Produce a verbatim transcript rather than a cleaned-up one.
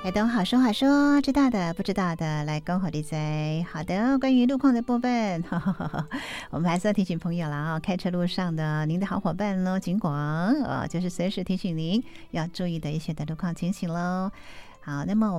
海东好说好说，知道的不知道的来跟我理嘴。好的，关于路况的部分，呵呵呵我们还是要提醒朋友了啊，开车路上的您的好伙伴喽，警广呃，就是随时提醒您要注意的一些的路况情形喽。好，那么我